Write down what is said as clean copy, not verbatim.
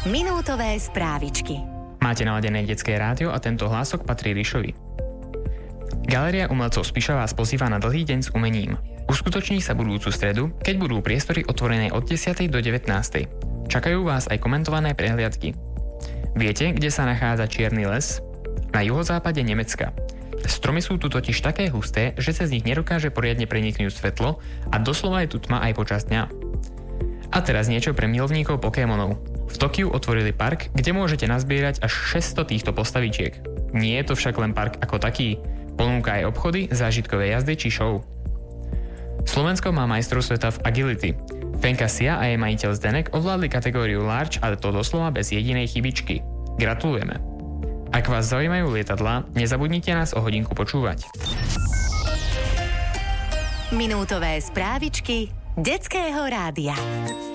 Minútové správičky. Máte naladené detské rádio a tento hlások patrí Ríšovi. Galéria umelcov Spiša vás pozýva na dlhý deň s umením. Uskutoční sa budúcu stredu, keď budú priestory otvorené od 10. do 19. Čakajú vás aj komentované prehliadky. Viete, kde sa nachádza Čierny les? Na juhozápade Nemecka. Stromy sú tu totiž také husté, že cez nich nedokáže poriadne preniknúť svetlo a doslova je tu tma aj počas dňa. A teraz niečo pre milovníkov Pokémonov. V Tokiu otvorili park, kde môžete nazbierať až 600 týchto postavičiek. Nie je to však len park ako taký. Ponúka aj obchody, zážitkové jazdy či show. Slovensko má majstrov sveta v agility. Fenka Sia a jej majiteľ Zdenek ovládli kategóriu Large, ale to doslova bez jedinej chybičky. Gratulujeme. Ak vás zaujímajú lietadlá, nezabudnite nás o hodinku počúvať. Minútové správičky detského rádia.